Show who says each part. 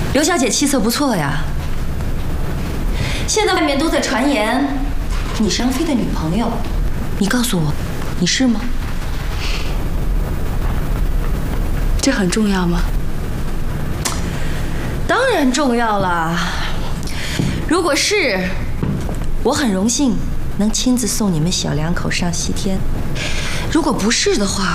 Speaker 1: 刘小姐气色不错呀。现在外面都在传言你是杨飞的女朋友，你告诉我，你是吗？
Speaker 2: 这很重要吗？
Speaker 1: 当然重要啦。如果是，我很荣幸能亲自送你们小两口上西天；如果不是的话，